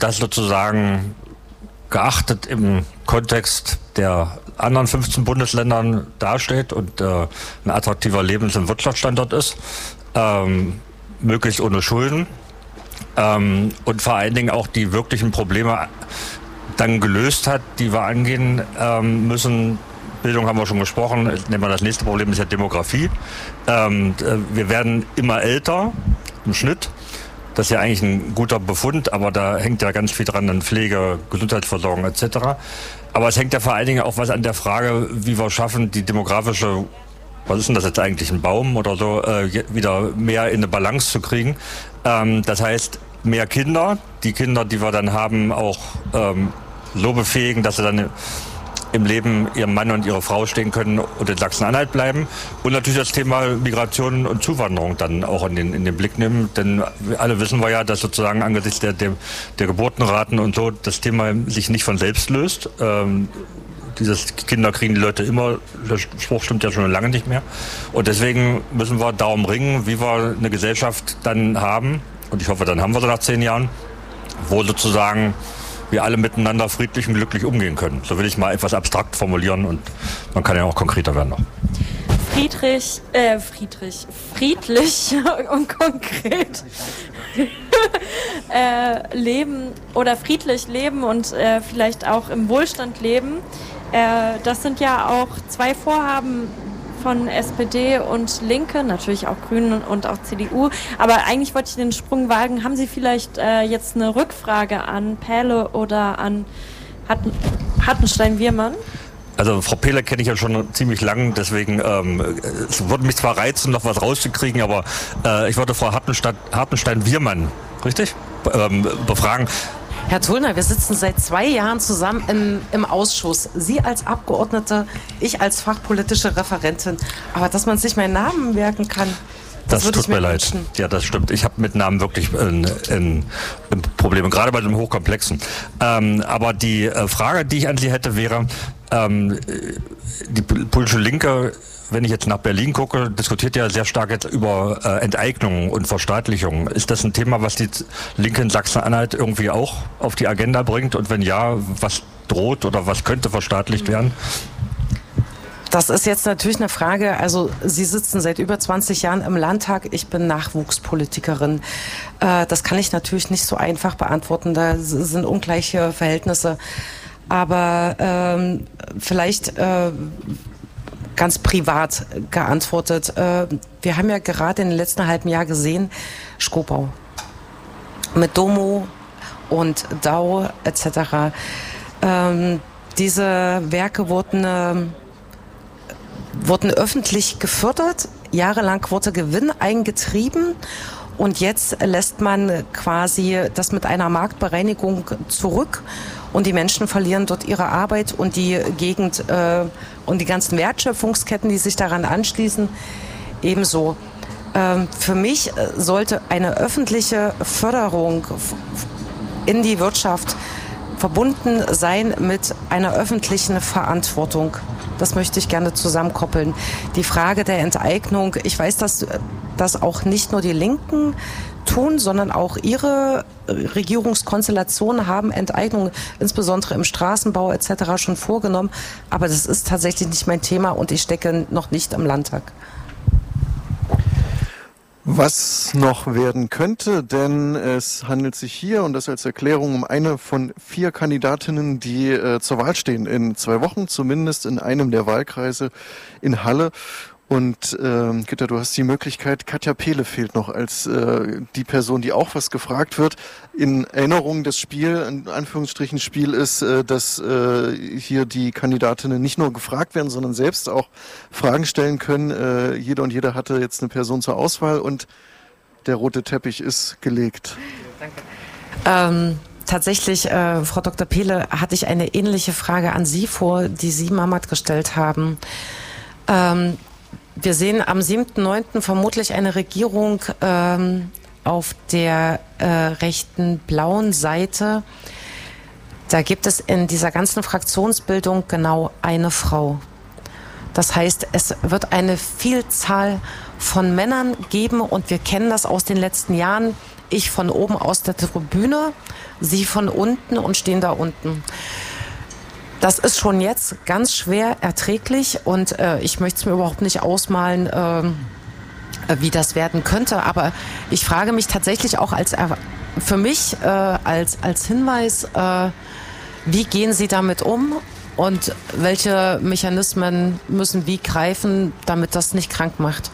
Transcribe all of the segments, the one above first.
das sozusagen geachtet im Kontext der anderen 15 Bundesländern dasteht und ein attraktiver Lebens- und Wirtschaftsstandort ist, möglichst ohne Schulden und vor allen Dingen auch die wirklichen Probleme dann gelöst hat, die wir angehen müssen. Bildung haben wir schon gesprochen. Nehmen wir das nächste Problem, ist ja Demografie. Wir werden immer älter im Schnitt. Das ist ja eigentlich ein guter Befund, aber da hängt ja ganz viel dran an Pflege, Gesundheitsversorgung etc. Aber es hängt ja vor allen Dingen auch was an der Frage, wie wir schaffen, die demografische, was ist denn das jetzt eigentlich, ein Baum oder so, wieder mehr in eine Balance zu kriegen. Das heißt, mehr Kinder, die Kinder, die wir dann haben, auch so befähigen, dass sie dann im Leben ihrem Mann und ihrer Frau stehen können und in Sachsen-Anhalt bleiben. Und natürlich das Thema Migration und Zuwanderung dann auch in den Blick nehmen. Denn alle wissen wir ja, dass sozusagen angesichts der Geburtenraten und so das Thema sich nicht von selbst löst. Dieses Kinder kriegen die Leute immer, der Spruch stimmt ja schon lange nicht mehr. Und deswegen müssen wir darum ringen, wie wir eine Gesellschaft dann haben. Und ich hoffe, dann haben wir sie nach 10 Jahren, wo sozusagen wir alle miteinander friedlich und glücklich umgehen können. So will ich mal etwas abstrakt formulieren und man kann ja auch konkreter werden noch. Friedlich und konkret leben oder friedlich leben und vielleicht auch im Wohlstand leben. Das sind ja auch 2 Vorhaben von SPD und Linke, natürlich auch Grünen und auch CDU. Aber eigentlich wollte ich den Sprung wagen. Haben Sie vielleicht jetzt eine Rückfrage an Pähle oder an Hartenstein-Wirmann? Also Frau Pehle kenne ich ja schon ziemlich lang, deswegen es würde mich zwar reizen, noch was rauszukriegen, aber ich würde Frau Hartenstein-Wirmann, richtig, befragen. Herr Thullner, wir sitzen seit 2 Jahren zusammen im Ausschuss. Sie als Abgeordnete, ich als fachpolitische Referentin. Aber dass man sich meinen Namen merken kann, das tut mir leid. Wünschen. Ja, das stimmt. Ich habe mit Namen wirklich Probleme, gerade bei dem Hochkomplexen. Aber die Frage, die ich an Sie hätte, wäre, die politische Linke, wenn ich jetzt nach Berlin gucke, diskutiert ja sehr stark jetzt über Enteignung und Verstaatlichung. Ist das ein Thema, was die Linke in Sachsen-Anhalt irgendwie auch auf die Agenda bringt? Und wenn ja, was droht oder was könnte verstaatlicht werden? Das ist jetzt natürlich eine Frage, also Sie sitzen seit über 20 Jahren im Landtag, ich bin Nachwuchspolitikerin. Das kann ich natürlich nicht so einfach beantworten, da sind ungleiche Verhältnisse. Aber vielleicht ganz privat geantwortet. Wir haben ja gerade in den letzten halben Jahr gesehen, Schkopau mit Domo und DAO etc. Diese Werke wurden öffentlich gefördert, jahrelang wurde Gewinn eingetrieben und jetzt lässt man quasi das mit einer Marktbereinigung zurück und die Menschen verlieren dort ihre Arbeit und die Gegend und die ganzen Wertschöpfungsketten, die sich daran anschließen, ebenso. Für mich sollte eine öffentliche Förderung in die Wirtschaft verbunden sein mit einer öffentlichen Verantwortung. Das möchte ich gerne zusammenkoppeln. Die Frage der Enteignung, ich weiß, dass das auch nicht nur die Linken tun, sondern auch ihre Regierungskonstellationen haben Enteignungen, insbesondere im Straßenbau etc. schon vorgenommen. Aber das ist tatsächlich nicht mein Thema und ich stecke noch nicht im Landtag. Was noch werden könnte, denn es handelt sich hier, und das als Erklärung, um eine von 4 Kandidatinnen, die zur Wahl stehen, in 2 Wochen, zumindest in einem der Wahlkreise in Halle. Und Gitta, du hast die Möglichkeit, Katja Pehle fehlt noch als die Person, die auch was gefragt wird. In Erinnerung, das Spiel, in Anführungsstrichen Spiel ist, dass hier die Kandidatinnen nicht nur gefragt werden, sondern selbst auch Fragen stellen können. Jeder und jeder hatte jetzt eine Person zur Auswahl und der rote Teppich ist gelegt. Danke. Tatsächlich, Frau Dr. Pehle, hatte ich eine ähnliche Frage an Sie vor, die Sie Mamat gestellt haben. Wir sehen am 7.9. vermutlich eine Regierung auf der rechten blauen Seite. Da gibt es in dieser ganzen Fraktionsbildung genau eine Frau. Das heißt, es wird eine Vielzahl von Männern geben und wir kennen das aus den letzten Jahren. ich von oben aus der Tribüne, Sie von unten und stehen da unten. Das ist schon jetzt ganz schwer erträglich und ich möchte es mir überhaupt nicht ausmalen, wie das werden könnte. Aber ich frage mich tatsächlich auch für mich als Hinweis, wie gehen Sie damit um und welche Mechanismen müssen wie greifen, damit das nicht krank macht?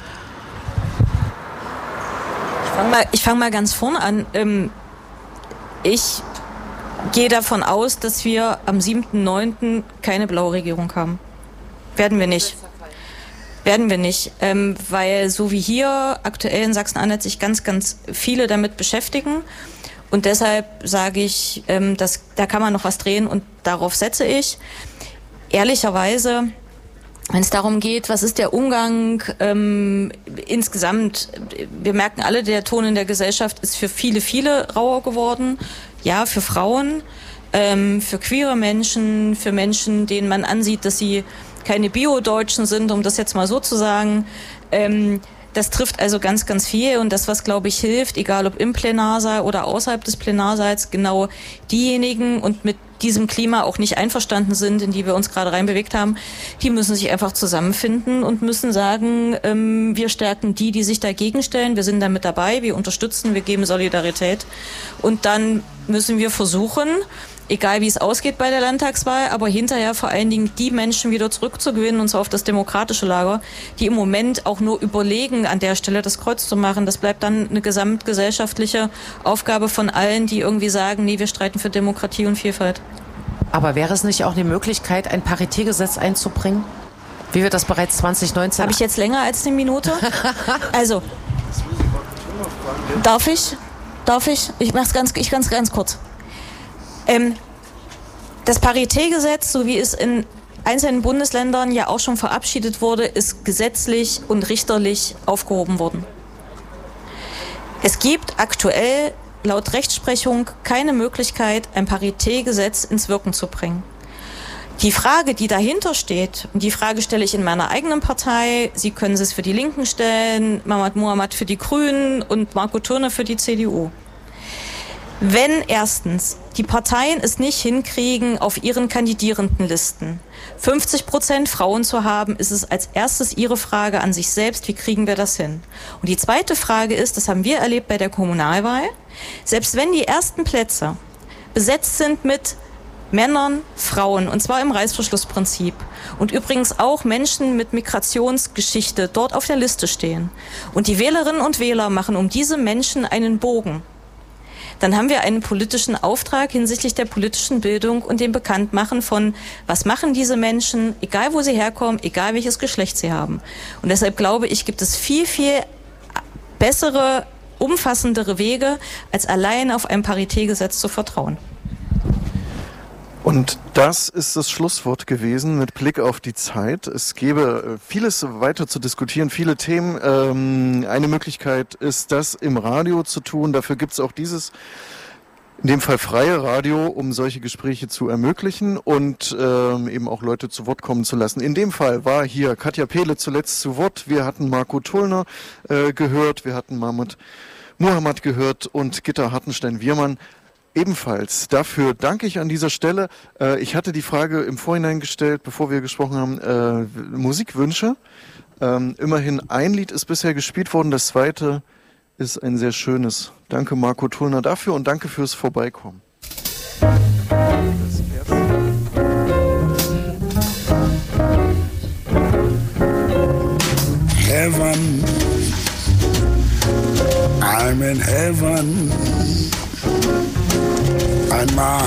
Ich fange mal ganz vorne an. Ich gehe davon aus, dass wir am 7.9. keine blaue Regierung haben. Werden wir nicht. Weil so wie hier aktuell in Sachsen-Anhalt sich ganz, ganz viele damit beschäftigen. Und deshalb sage ich, da kann man noch was drehen und darauf setze ich. Ehrlicherweise, wenn es darum geht, was ist der Umgang insgesamt, wir merken alle, der Ton in der Gesellschaft ist für viele, viele rauer geworden. Ja, für Frauen, für queere Menschen, für Menschen, denen man ansieht, dass sie keine Bio-Deutschen sind, um das jetzt mal so zu sagen. Das trifft also ganz, ganz viel und das, was, glaube ich, hilft, egal ob im Plenarsaal oder außerhalb des Plenarsaals, genau diejenigen und mit diesem Klima auch nicht einverstanden sind, in die wir uns gerade reinbewegt haben, die müssen sich einfach zusammenfinden und müssen sagen, wir stärken die sich dagegen stellen, wir sind da mit dabei, wir unterstützen, wir geben Solidarität und dann müssen wir versuchen, egal wie es ausgeht bei der Landtagswahl, aber hinterher vor allen Dingen die Menschen wieder zurückzugewinnen und zwar auf das demokratische Lager, die im Moment auch nur überlegen, an der Stelle das Kreuz zu machen. Das bleibt dann eine gesamtgesellschaftliche Aufgabe von allen, die irgendwie sagen, nee, wir streiten für Demokratie und Vielfalt. Aber wäre es nicht auch eine Möglichkeit, ein Paritätgesetz einzubringen? Wie wir das bereits 2019... Habe ich jetzt länger als eine Minute? Also, darf ich? Ich mache es ganz kurz. Das Paritätgesetz, so wie es in einzelnen Bundesländern ja auch schon verabschiedet wurde, ist gesetzlich und richterlich aufgehoben worden. Es gibt aktuell laut Rechtsprechung keine Möglichkeit, ein Paritätgesetz ins Wirken zu bringen. Die Frage, die dahinter steht, und die Frage stelle ich in meiner eigenen Partei, Sie können es für die Linken stellen, Mahmoud Mohamad für die Grünen und Marco Thurner für die CDU. Wenn erstens die Parteien es nicht hinkriegen, auf ihren Kandidierendenlisten 50% Frauen zu haben, ist es als erstes ihre Frage an sich selbst, wie kriegen wir das hin? Und die zweite Frage ist, das haben wir erlebt bei der Kommunalwahl, selbst wenn die ersten Plätze besetzt sind mit Männern, Frauen, und zwar im Reißverschlussprinzip, und übrigens auch Menschen mit Migrationsgeschichte dort auf der Liste stehen, und die Wählerinnen und Wähler machen um diese Menschen einen Bogen, dann haben wir einen politischen Auftrag hinsichtlich der politischen Bildung und dem Bekanntmachen von, was machen diese Menschen, egal wo sie herkommen, egal welches Geschlecht sie haben. Und deshalb glaube ich, gibt es viel, viel bessere, umfassendere Wege, als allein auf ein Paritätgesetz zu vertrauen. Und das ist das Schlusswort gewesen mit Blick auf die Zeit. Es gäbe vieles weiter zu diskutieren, viele Themen. Eine Möglichkeit ist, das im Radio zu tun. Dafür gibt es auch dieses, in dem Fall freie Radio, um solche Gespräche zu ermöglichen und eben auch Leute zu Wort kommen zu lassen. In dem Fall war hier Katja Pehle zuletzt zu Wort. Wir hatten Marco Thurner gehört, wir hatten Mahmoud Mohamad gehört und Gitta Hartenstein-Wirmann. Ebenfalls. Dafür danke ich an dieser Stelle. Ich hatte die Frage im Vorhinein gestellt, bevor wir gesprochen haben, Musikwünsche. Immerhin ein Lied ist bisher gespielt worden, das zweite ist ein sehr schönes. Danke Marco Thurner dafür und danke fürs Vorbeikommen. Heaven, I'm in heaven. And my